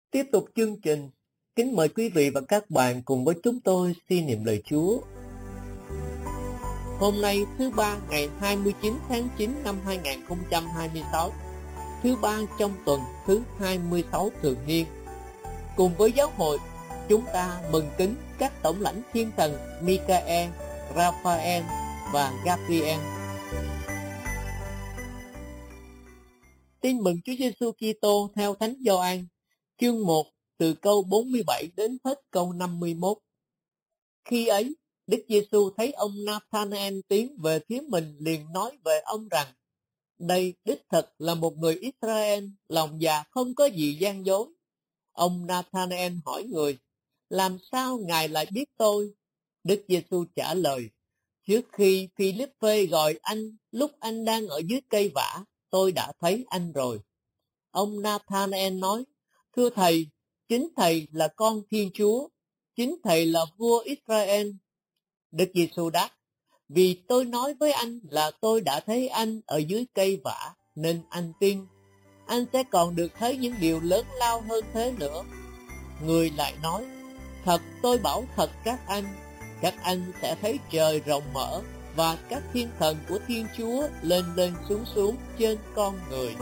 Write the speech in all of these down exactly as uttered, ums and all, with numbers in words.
Tiếp tục chương trình, kính mời quý vị và các bạn cùng với chúng tôi suy niệm lời Chúa. Hôm nay thứ ba ngày hai mươi chín tháng chín năm hai nghìn không trăm hai mươi sáu, thứ ba trong tuần thứ hai mươi sáu thường niên. Cùng với giáo hội, chúng ta mừng kính các tổng lãnh thiên thần Michael, Raphael và Gabriel. Tin mừng Chúa Giêsu Kitô theo Thánh Gioan, chương một từ câu bốn mươi bảy đến hết câu năm mươi mốt. Khi ấy, Đức Giêsu thấy ông Nathanael tiến về phía mình, liền nói về ông rằng: đây đích thực là một người Israel, lòng dạ không có gì gian dối. Ông Nathanael hỏi người: làm sao ngài lại biết tôi? Đức Giêsu trả lời: trước khi Philippe gọi anh, lúc anh đang ở dưới cây vả, tôi đã thấy anh rồi. Ông Nathanael nói: thưa thầy, chính thầy là con Thiên Chúa, chính thầy là vua Israel. Đức Giêsu đáp: vì tôi nói với anh là tôi đã thấy anh ở dưới cây vả, nên anh tin. Anh sẽ còn được thấy những điều lớn lao hơn thế nữa. Người lại nói: thật tôi bảo thật các anh, các anh sẽ thấy trời rộng mở và các thiên thần của Thiên Chúa lên lên xuống xuống trên con người.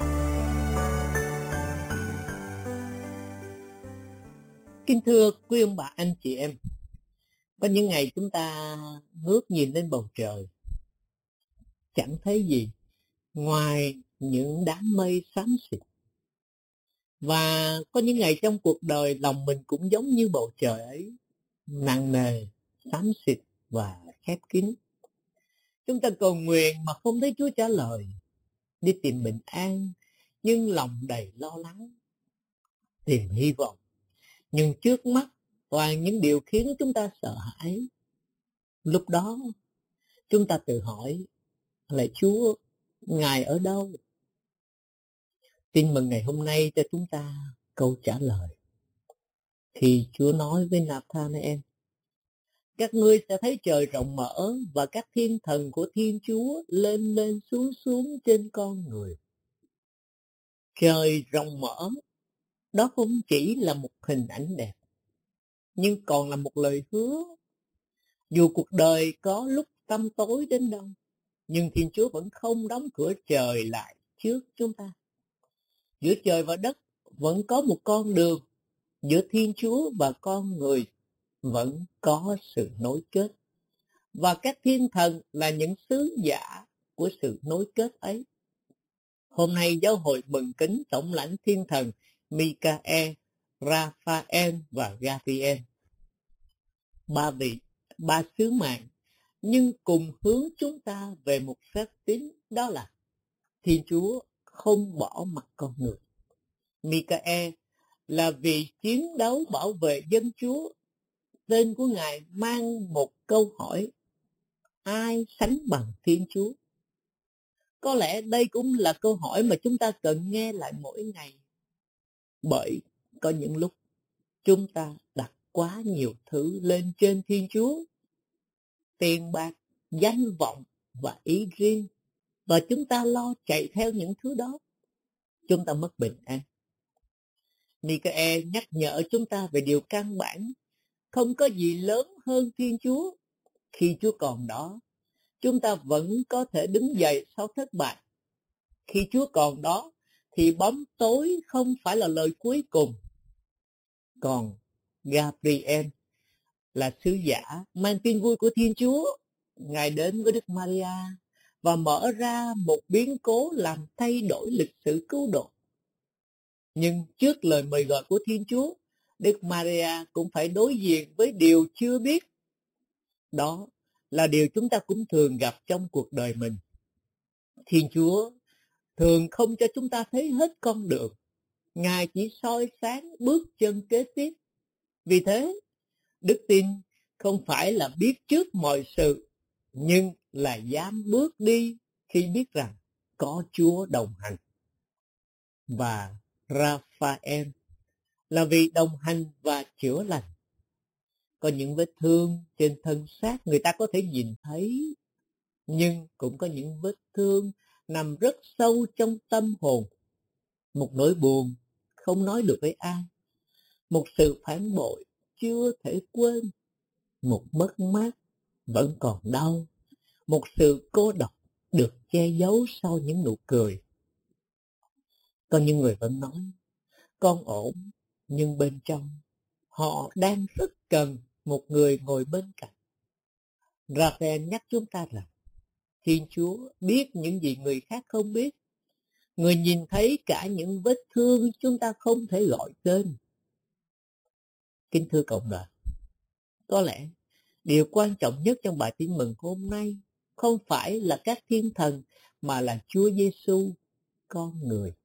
Kính thưa quý ông bà anh chị em, có những ngày chúng ta ngước nhìn lên bầu trời, chẳng thấy gì ngoài những đám mây xám xịt. Và có những ngày trong cuộc đời lòng mình cũng giống như bầu trời ấy, nặng nề, xám xịt và khép kín. Chúng ta cầu nguyện mà không thấy Chúa trả lời, đi tìm bình an nhưng lòng đầy lo lắng, tìm hy vọng nhưng trước mắt toàn những điều khiến chúng ta sợ hãi. Lúc đó chúng ta tự hỏi: lạy Chúa, Ngài ở đâu? Tin mừng ngày hôm nay cho chúng ta câu trả lời. Thì Chúa nói với Nathanael: các ngươi sẽ thấy trời rộng mở và các thiên thần của Thiên Chúa lên lên xuống xuống trên con người. Trời rộng mở, đó không chỉ là một hình ảnh đẹp, nhưng còn là một lời hứa. Dù cuộc đời có lúc tăm tối đến đâu, nhưng Thiên Chúa vẫn không đóng cửa trời lại trước chúng ta. Giữa trời và đất vẫn có một con đường, giữa Thiên Chúa và con người vẫn có sự nối kết. Và các thiên thần là những sứ giả của sự nối kết ấy. Hôm nay giáo hội mừng kính tổng lãnh thiên thần Michael, Raphael và Gabriel. Ba vị, ba sứ mạng, nhưng cùng hướng chúng ta về một phép tín, đó là Thiên Chúa không bỏ mặc con người. Michael là vị chiến đấu bảo vệ dân Chúa. Tên của Ngài mang một câu hỏi: ai sánh bằng Thiên Chúa? Có lẽ đây cũng là câu hỏi mà chúng ta cần nghe lại mỗi ngày. Bởi có những lúc chúng ta đặt quá nhiều thứ lên trên Thiên Chúa: tiền bạc, danh vọng và ý riêng, và chúng ta lo chạy theo những thứ đó. Chúng ta mất bình an. Michael nhắc nhở chúng ta về điều căn bản: không có gì lớn hơn Thiên Chúa. Khi Chúa còn đó, chúng ta vẫn có thể đứng dậy sau thất bại. Khi Chúa còn đó, thì bóng tối không phải là lời cuối cùng. Còn Gabriel là sứ giả mang tin vui của Thiên Chúa. Ngài đến với Đức Maria và mở ra một biến cố làm thay đổi lịch sử cứu độ. Nhưng trước lời mời gọi của Thiên Chúa, Đức Maria cũng phải đối diện với điều chưa biết. Đó là điều chúng ta cũng thường gặp trong cuộc đời mình. Thiên Chúa thường không cho chúng ta thấy hết con đường. Ngài chỉ soi sáng bước chân kế tiếp. Vì thế, đức tin không phải là biết trước mọi sự, nhưng là dám bước đi khi biết rằng có Chúa đồng hành. Và Raphael là vị đồng hành và chữa lành. Có những vết thương trên thân xác người ta có thể nhìn thấy, nhưng cũng có những vết thương nằm rất sâu trong tâm hồn. Một nỗi buồn không nói được với ai, một sự phản bội chưa thể quên, một mất mát vẫn còn đau, một sự cô độc được che giấu sau những nụ cười. Có những người vẫn nói, con ổn, nhưng bên trong, họ đang rất cần một người ngồi bên cạnh. Raphael nhắc chúng ta rằng, Thiên Chúa biết những gì người khác không biết. Người nhìn thấy cả những vết thương chúng ta không thể gọi tên. Kính thưa cộng đoàn, có lẽ điều quan trọng nhất trong bài tin mừng hôm nay không phải là các thiên thần, mà là Chúa Giêsu, con người.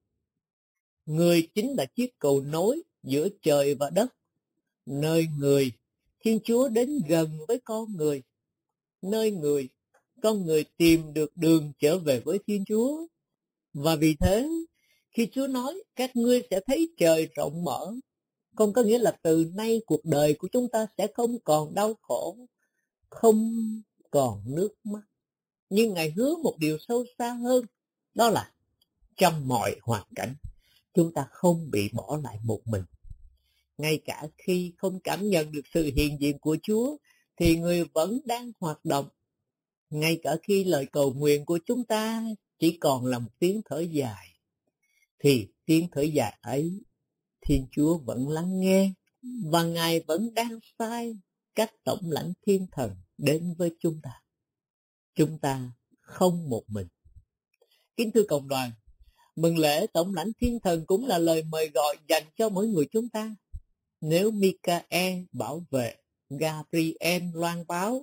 Người chính là chiếc cầu nối giữa trời và đất. Nơi người, Thiên Chúa đến gần với con người. Nơi người, con người tìm được đường trở về với Thiên Chúa. Và vì thế, khi Chúa nói các ngươi sẽ thấy trời rộng mở, không có nghĩa là từ nay cuộc đời của chúng ta sẽ không còn đau khổ, không còn nước mắt. Nhưng Ngài hứa một điều sâu xa hơn, đó là trong mọi hoàn cảnh, chúng ta không bị bỏ lại một mình. Ngay cả khi không cảm nhận được sự hiện diện của Chúa, thì người vẫn đang hoạt động. Ngay cả khi lời cầu nguyện của chúng ta chỉ còn là một tiếng thở dài, thì tiếng thở dài ấy, Thiên Chúa vẫn lắng nghe, và Ngài vẫn đang sai các tổng lãnh thiên thần đến với chúng ta. Chúng ta không một mình. Kính thưa cộng đoàn, mừng lễ tổng lãnh thiên thần cũng là lời mời gọi dành cho mỗi người chúng ta. Nếu Michael bảo vệ, Gabriel loan báo,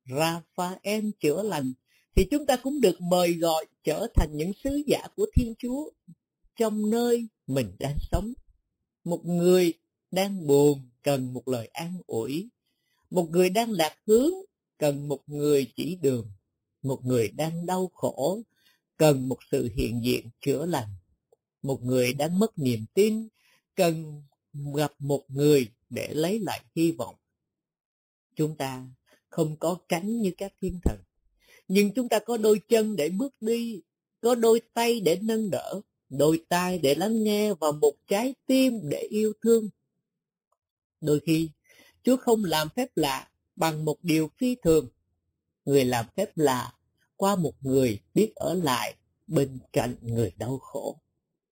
Raphael chữa lành, thì chúng ta cũng được mời gọi trở thành những sứ giả của Thiên Chúa trong nơi mình đang sống. Một người đang buồn cần một lời an ủi, một người đang lạc hướng cần một người chỉ đường, một người đang đau khổ cần một sự hiện diện chữa lành, một người đang mất niềm tin cần gặp một người để lấy lại hy vọng. Chúng ta không có cánh như các thiên thần, nhưng chúng ta có đôi chân để bước đi, có đôi tay để nâng đỡ, đôi tai để lắng nghe và một trái tim để yêu thương. Đôi khi, Chúa không làm phép lạ bằng một điều phi thường. Người làm phép lạ qua một người biết ở lại bên cạnh người đau khổ.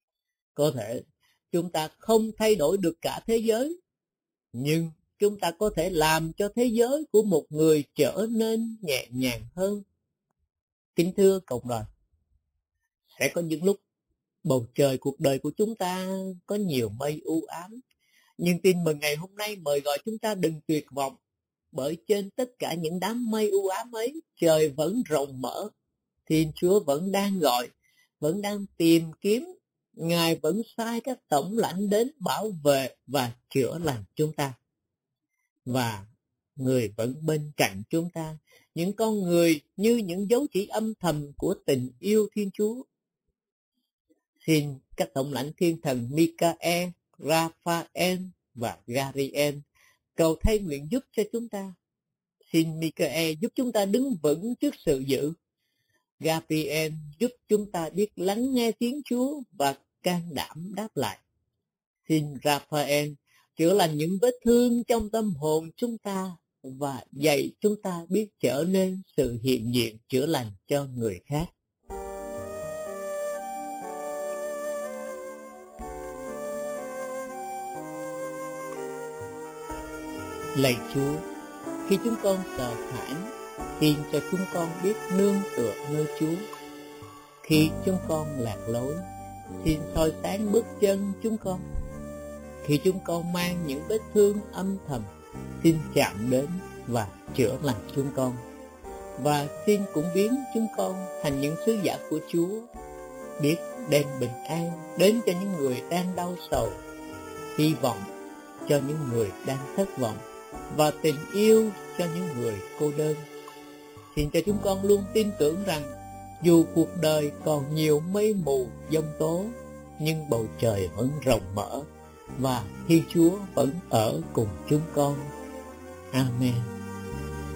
Có thể chúng ta không thay đổi được cả thế giới, nhưng chúng ta có thể làm cho thế giới của một người trở nên nhẹ nhàng hơn. Kính thưa cộng đoàn, sẽ có những lúc bầu trời cuộc đời của chúng ta có nhiều mây u ám, nhưng tin mừng ngày hôm nay mời gọi chúng ta đừng tuyệt vọng, bởi trên tất cả những đám mây u ám ấy, trời vẫn rộng mở. Thiên Chúa vẫn đang gọi, vẫn đang tìm kiếm. Ngài vẫn sai các tổng lãnh đến bảo vệ và chữa lành chúng ta. Và người vẫn bên cạnh chúng ta, những con người như những dấu chỉ âm thầm của tình yêu Thiên Chúa. Xin các tổng lãnh thiên thần Michael, Raphael và Gabriel cầu thay nguyện giúp cho chúng ta. Xin Michael giúp chúng ta đứng vững trước sự dữ. Gabriel giúp chúng ta biết lắng nghe tiếng Chúa và can đảm đáp lại. Xin Raphael chữa lành những vết thương trong tâm hồn chúng ta và dạy chúng ta biết trở nên sự hiện diện chữa lành cho người khác. Lạy Chúa, khi chúng con sợ hãi, xin cho chúng con biết nương tựa nơi Chúa. Khi chúng con lạc lối, xin soi sáng bước chân chúng con. Khi chúng con mang những vết thương âm thầm, xin chạm đến và chữa lành chúng con. Và xin cũng biến chúng con thành những sứ giả của Chúa, biết đem bình an đến cho những người đang đau sầu, hy vọng cho những người đang thất vọng, và tình yêu cho những người cô đơn. Xin cho chúng con luôn tin tưởng rằng dù cuộc đời còn nhiều mây mù giông tố, nhưng bầu trời vẫn rộng mở và Thiên Chúa vẫn ở cùng chúng con. Amen.